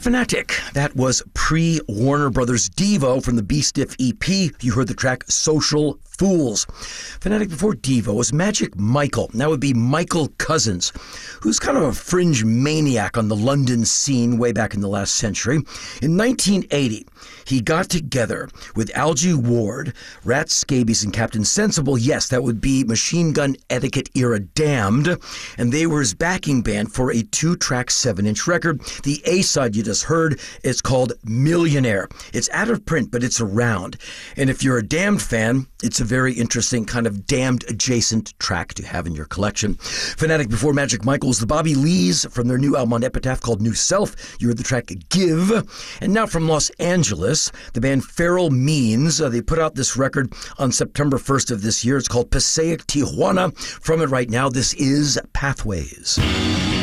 Fanatic. That was pre-Warner Brothers Devo from the B-Stiff EP. You heard the track Social Fools. Fanatic before Devo was Magic Michael. That would be Michael Cousins, who's kind of a fringe maniac on the London scene way back in the last century. In 1980, he got together with Algie Ward, Rat Scabies, and Captain Sensible. Yes, that would be Machine Gun Etiquette era Damned. And they were his backing band for a 2-track 7-inch record. The A-side you just heard is called Millionaire. It's out of print, but it's around. And if you're a Damned fan, it's a very interesting kind of Damned adjacent track to have in your collection. Fanatic before Magic Michael was the Bobby Lees from their new album on Epitaph called New Self. You heard the track Give. And now from Los Angeles, the band Feral Means. They put out this record on September 1st of this year. It's called Passaic Tijuana. From it right now, this is Pathways.